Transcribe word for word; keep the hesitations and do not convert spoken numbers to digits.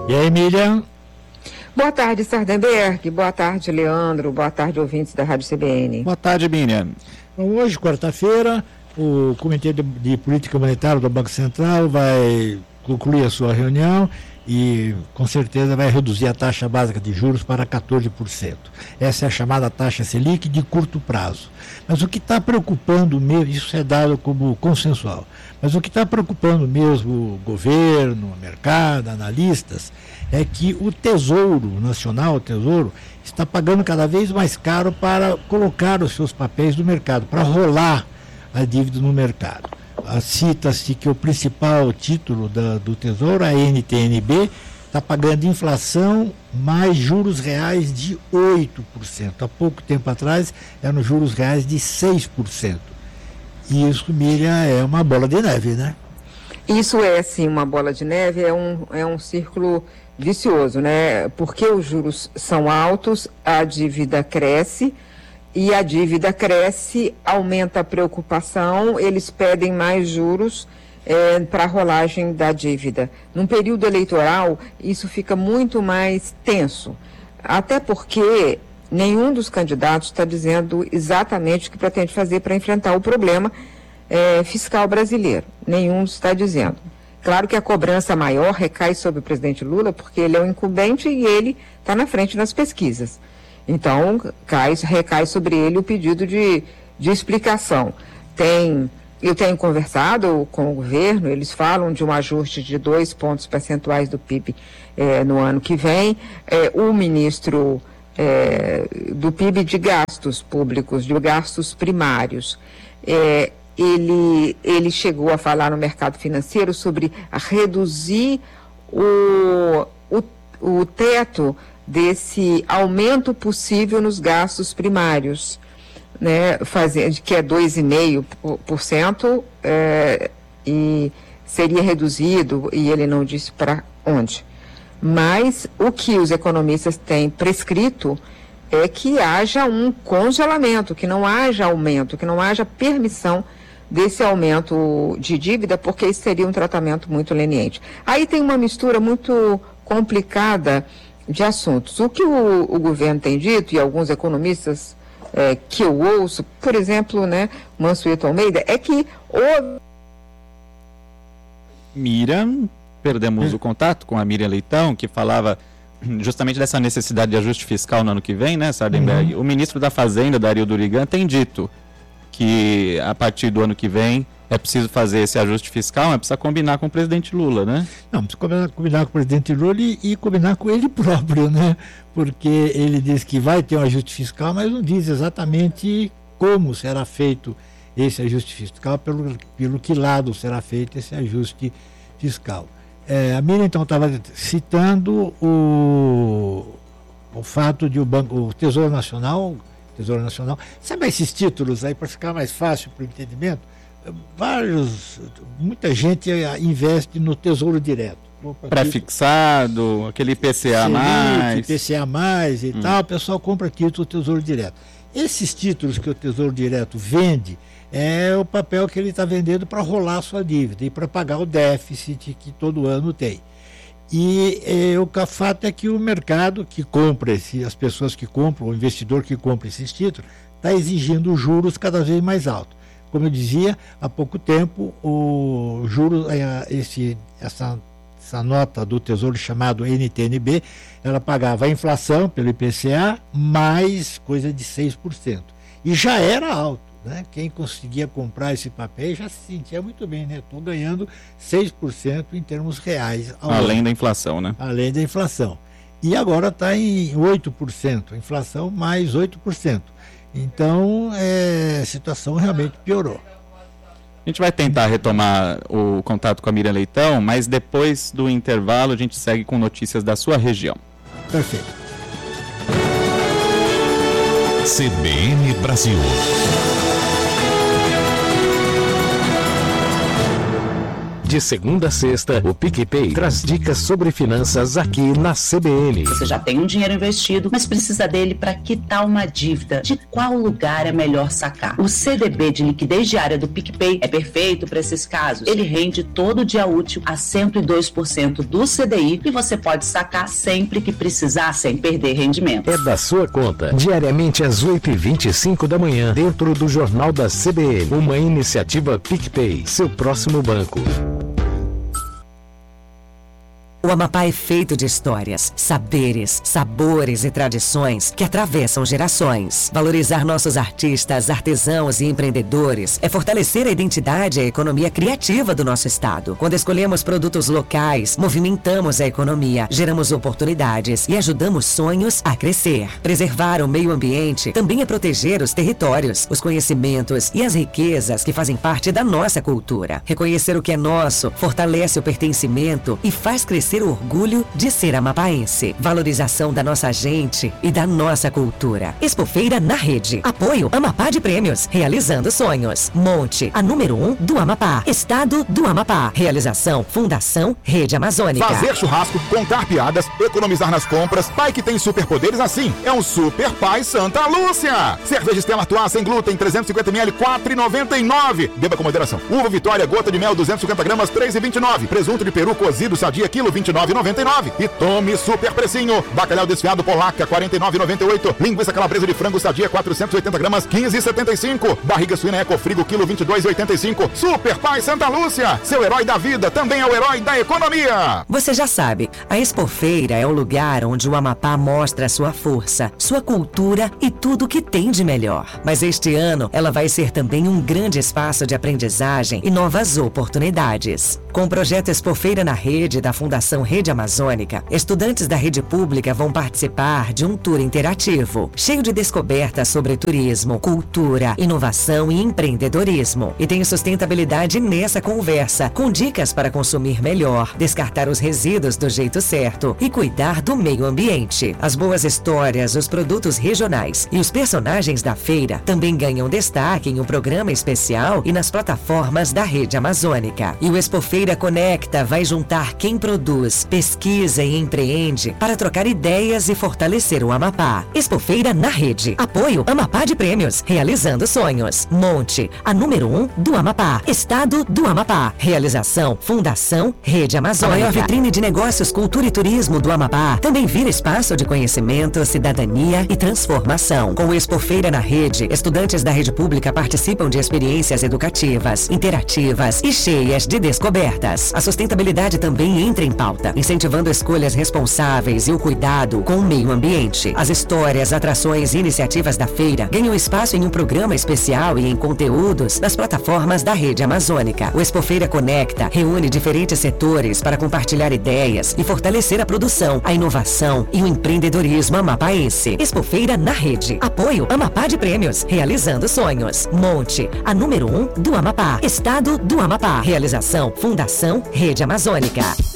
E aí, Miriam? Boa tarde, Sardenberg. Boa tarde, Leandro. Boa tarde, ouvintes da Rádio C B N. Boa tarde, Miriam. Hoje, quarta-feira, o Comitê de, de Política Monetária do Banco Central vai concluir a sua reunião e, com certeza, vai reduzir a taxa básica de juros para quatorze por cento. Essa é a chamada taxa Selic de curto prazo. Mas o que está preocupando mesmo, isso é dado como consensual, mas o que está preocupando mesmo o governo, o mercado, analistas, é que o Tesouro Nacional, o Tesouro, está pagando cada vez mais caro para colocar os seus papéis no mercado, para rolar a dívida no mercado. Cita-se que o principal título da, do Tesouro, a N T N B, está pagando inflação mais juros reais de oito por cento. Há pouco tempo atrás eram juros reais de seis por cento. E isso, Miriam, é uma bola de neve, né? Isso é, sim, uma bola de neve, é um, é um círculo vicioso, né? Porque os juros são altos, a dívida cresce, e a dívida cresce, aumenta a preocupação, eles pedem mais juros é, para a rolagem da dívida. Num período eleitoral, isso fica muito mais tenso, até porque nenhum dos candidatos está dizendo exatamente o que pretende fazer para enfrentar o problema é, fiscal brasileiro. Nenhum está dizendo. Claro que a cobrança maior recai sobre o presidente Lula, porque ele é o incumbente e ele está na frente nas pesquisas. Então, cai, recai sobre ele o pedido de, de explicação. Tem, eu tenho conversado com o governo, eles falam de um ajuste de dois pontos percentuais do P I B eh, no ano que vem. Eh, o ministro eh, do P I B de gastos públicos, de gastos primários, eh, ele, ele chegou a falar no mercado financeiro sobre a reduzir o, o, o teto desse aumento possível nos gastos primários, né, fazer, que é dois vírgula cinco por cento, é, e seria reduzido, e ele não disse para onde. Mas o que os economistas têm prescrito é que haja um congelamento, que não haja aumento, que não haja permissão desse aumento de dívida, porque isso seria um tratamento muito leniente. Aí tem uma mistura muito complicada de assuntos. O que o, o governo tem dito, e alguns economistas é, que eu ouço, por exemplo, né, Mansueto Almeida, é que o... Miriam, perdemos hum. o contato com a Miriam Leitão, que falava justamente dessa necessidade de ajuste fiscal no ano que vem, né, Sardenberg? Uhum. O ministro da Fazenda, Dario Durigan, tem dito que a partir do ano que vem é preciso fazer esse ajuste fiscal, mas precisa combinar com o presidente Lula, né? Não, precisa combinar, combinar com o presidente Lula e, e combinar com ele próprio, né? Porque ele diz que vai ter um ajuste fiscal, mas não diz exatamente como será feito esse ajuste fiscal, pelo, pelo que lado será feito esse ajuste fiscal. É, a Miriam, então, estava citando o, o fato de o, banco, o Tesouro Nacional, Tesouro Nacional, sabe esses títulos aí, para ficar mais fácil para o entendimento? Vários, muita gente investe no Tesouro Direto. Pré-fixado, aquele I P C A mais. I P C A mais e hum. tal, o pessoal compra título do Tesouro Direto. Esses títulos que o Tesouro Direto vende, é o papel que ele está vendendo para rolar a sua dívida e para pagar o déficit que todo ano tem. E é, o fato é que o mercado que compra, esse, as pessoas que compram, o investidor que compra esses títulos, está exigindo juros cada vez mais altos. Como eu dizia, há pouco tempo, o juro, esse, essa, essa nota do Tesouro chamado N T N B, ela pagava a inflação pelo I P C A mais coisa de seis por cento. E já era alto, né? Quem conseguia comprar esse papel já se sentia muito bem, né? Estou ganhando seis por cento em termos reais. Além ano. da inflação, né? Além da inflação. E agora está em oito por cento, inflação mais oito por cento. Então, é, a situação realmente piorou. A gente vai tentar retomar o contato com a Miriam Leitão, mas depois do intervalo a gente segue com notícias da sua região. Perfeito. C B N Brasil. De segunda a sexta, o PicPay traz dicas sobre finanças aqui na C B N. Você já tem um dinheiro investido, mas precisa dele para quitar uma dívida. De qual lugar é melhor sacar? O C D B de liquidez diária do PicPay é perfeito para esses casos. Ele rende todo dia útil a cento e dois por cento do C D I e você pode sacar sempre que precisar, sem perder rendimento. É da sua conta. Diariamente às oito e vinte e cinco da manhã, dentro do Jornal da C B N. Uma iniciativa PicPay, seu próximo banco. O Amapá é feito de histórias, saberes, sabores e tradições que atravessam gerações. Valorizar nossos artistas, artesãos e empreendedores é fortalecer a identidade e a economia criativa do nosso estado. Quando escolhemos produtos locais, movimentamos a economia, geramos oportunidades e ajudamos sonhos a crescer. Preservar o meio ambiente também é proteger os territórios, os conhecimentos e as riquezas que fazem parte da nossa cultura. Reconhecer o que é nosso fortalece o pertencimento e faz crescer o orgulho de ser amapaense. Valorização da nossa gente e da nossa cultura. Expofeira na Rede. Apoio Amapá de Prêmios. Realizando sonhos. Monte, a número um do Amapá. Estado do Amapá. Realização Fundação Rede Amazônica. Fazer churrasco, contar piadas, economizar nas compras. Pai que tem superpoderes assim é um Super Pai Santa Lúcia. Cerveja Stella Artois sem glúten trezentos e cinquenta mililitros, quatro reais e noventa e nove centavos. Beba com moderação. Uva Vitória, gota de mel duzentos e cinquenta gramas, três reais e vinte e nove centavos. Presunto de peru cozido sadia, quilo vinte e nove reais e noventa e nove centavos. E tome super precinho. Bacalhau desfiado polaca, quarenta e nove reais e noventa e oito centavos. Linguiça calabresa de frango sadia, quatrocentos e oitenta gramas, quinze reais e setenta e cinco centavos. Barriga suína Ecofrigo, quilo vinte e dois reais e oitenta e cinco centavos. Super Pai Santa Lúcia, seu herói da vida, também é o herói da economia. Você já sabe, a Expofeira é o lugar onde o Amapá mostra sua força, sua cultura e tudo o que tem de melhor. Mas este ano, ela vai ser também um grande espaço de aprendizagem e novas oportunidades. Com o projeto Expofeira na Rede da Fundação Rede Amazônica, estudantes da rede pública vão participar de um tour interativo, cheio de descobertas sobre turismo, cultura, inovação e empreendedorismo. E tem sustentabilidade nessa conversa, com dicas para consumir melhor, descartar os resíduos do jeito certo e cuidar do meio ambiente. As boas histórias, os produtos regionais e os personagens da feira também ganham destaque em um programa especial e nas plataformas da Rede Amazônica. E o Expofeira Conecta vai juntar quem produz, pesquisa e empreende para trocar ideias e fortalecer o Amapá. Expofeira na Rede. Apoio Amapá de Prêmios. Realizando sonhos. Monte, a número um do Amapá. Estado do Amapá. Realização Fundação Rede Amazônica. A maior vitrine de negócios, cultura e turismo do Amapá também vira espaço de conhecimento, cidadania e transformação. Com o Expofeira na Rede, estudantes da rede pública participam de experiências educativas, interativas e cheias de descobertas. A sustentabilidade também entra em pauta, incentivando escolhas responsáveis e o cuidado com o meio ambiente. As histórias, atrações e iniciativas da feira ganham espaço em um programa especial e em conteúdos nas plataformas da Rede Amazônica. O Expofeira Conecta reúne diferentes setores para compartilhar ideias e fortalecer a produção, a inovação e o empreendedorismo amapaense. Expofeira na Rede. Apoio Amapá de Prêmios. Realizando sonhos. Monte, a número um do Amapá. Estado do Amapá. Realização Fundação Rede Amazônica.